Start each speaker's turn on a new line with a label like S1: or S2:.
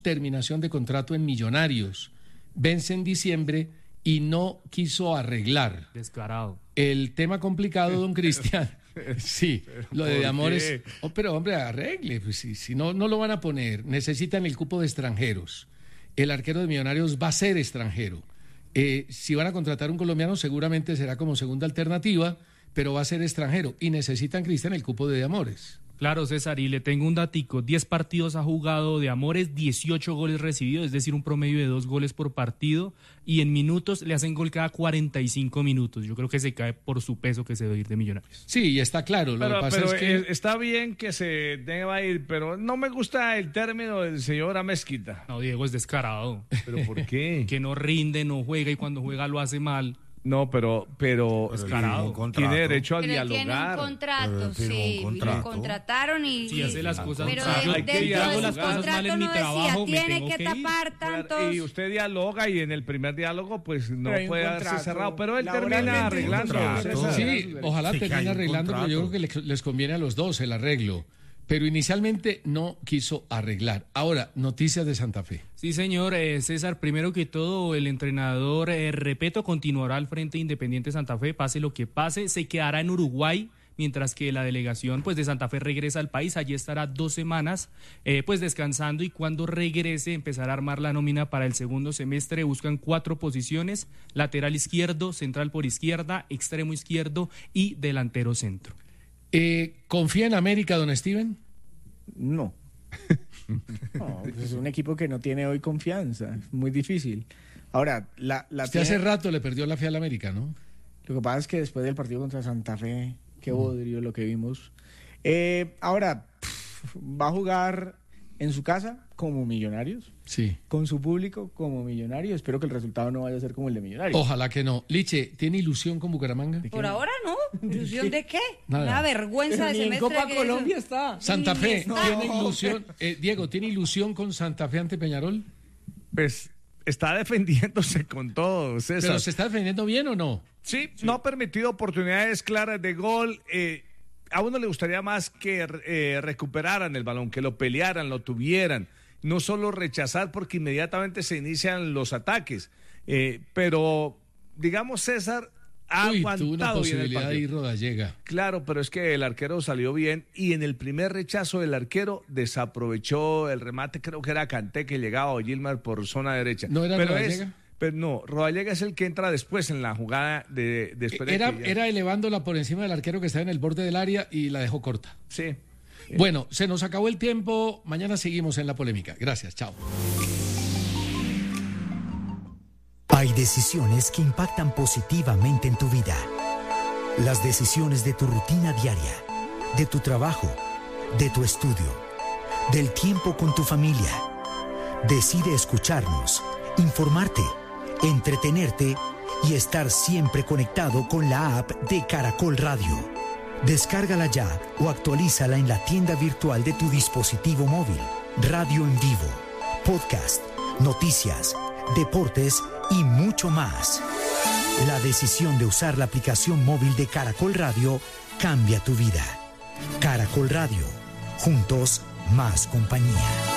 S1: terminación de contrato en Millonarios. Vence en diciembre y no quiso arreglar.
S2: Descarado.
S1: El tema complicado, don Cristian. Sí, lo de Amores. Oh, pero hombre, arregle. Pues, si no lo van a poner. Necesitan el cupo de extranjeros. El arquero de Millonarios va a ser extranjero. Si van a contratar un colombiano, seguramente será como segunda alternativa, pero va a ser extranjero. Y necesitan, Cristian, el cupo de Amores.
S2: Claro, César, y le tengo un datico. 10 partidos ha jugado de Amores, 18 goles recibidos, es decir, un promedio de 2 goles por partido, y en minutos le hacen gol cada 45 minutos. Yo creo que se cae por su peso que se debe ir de Millonarios.
S1: Sí, y está claro. Lo que pasa es que
S3: está bien que se deba ir, pero no me gusta el término del señor Amezquita.
S2: No, Diego es descarado.
S3: ¿Pero por qué?
S2: Que no rinde, no juega, y cuando juega lo hace mal.
S3: No, pero tiene derecho a dialogar.
S4: Tiene un contrato, sí, lo contrataron y...
S2: Si hace las cosas
S4: pero
S2: mal,
S4: dentro
S2: las cosas mal en mi trabajo,
S4: tiene que tapar tantos...
S3: Y usted dialoga y en el primer diálogo pues no puede haberse cerrado, pero él
S5: Laboralmente
S3: termina arreglando.
S1: sí, ojalá termine arreglando, pero yo creo que les conviene a los dos el arreglo. Pero inicialmente no quiso arreglar. Ahora, noticias de Santa Fe.
S2: Sí, señor. César, primero que todo, el entrenador Repeto continuará al frente de Independiente Santa Fe, pase lo que pase, se quedará en Uruguay, mientras que la delegación pues de Santa Fe regresa al país. Allí estará 2 semanas pues descansando, y cuando regrese empezará a armar la nómina para el segundo semestre. Buscan 4 posiciones: lateral izquierdo, central por izquierda, extremo izquierdo y delantero centro.
S1: ¿Confía en América, don Steven?
S5: No. No, pues es un equipo que no tiene hoy confianza, es muy difícil. Ahora,
S1: Usted hace rato le perdió la fe al América, ¿no?
S5: Lo que pasa es que después del partido contra Santa Fe, qué bodrio lo que vimos. Ahora, va a jugar en su casa como Millonarios,
S1: sí,
S5: con su público como Millonarios. Espero que el resultado no vaya a ser como el de Millonarios.
S1: Ojalá que no. Liche, ¿tiene ilusión con Bucaramanga?
S4: Por ahora no. ¿Ilusión de qué?
S1: Nada.
S4: Una vergüenza de semestre.
S5: En Copa Colombia está.
S1: Santa Fe,
S4: No.
S1: ¿tiene ilusión? Diego, ¿tiene ilusión con Santa Fe ante Peñarol?
S3: Pues está defendiéndose con todo, César.
S1: ¿Pero se está defendiendo bien o no?
S3: Sí, no ha permitido oportunidades claras de gol. A uno le gustaría más que recuperaran el balón, que lo pelearan, lo tuvieran. No solo rechazar, porque inmediatamente se inician los ataques. Pero, digamos, César ha aguantado
S1: tuvo una
S3: bien el
S1: posibilidad de
S3: partido.
S1: ir Rodallega.
S3: Claro, pero es que el arquero salió bien, y en el primer rechazo el arquero desaprovechó el remate. Creo que era Kanté que llegaba, o Gilmar por zona derecha.
S1: ¿No era Rodallega?
S3: Pero no, Rodallega es el que entra después en la jugada de
S1: Era elevándola por encima del arquero que estaba en el borde del área y la dejó corta.
S3: Sí.
S1: Bueno, se nos acabó el tiempo. Mañana seguimos en la polémica. Gracias, chao.
S6: Hay decisiones que impactan positivamente en tu vida. Las decisiones de tu rutina diaria, de tu trabajo, de tu estudio, del tiempo con tu familia. Decide escucharnos, informarte, entretenerte y estar siempre conectado con la app de Caracol Radio. Descárgala ya o actualízala en la tienda virtual de tu dispositivo móvil. Radio en vivo, podcast, noticias, deportes y mucho más. La decisión de usar la aplicación móvil de Caracol Radio cambia tu vida. Caracol Radio, juntos más compañía.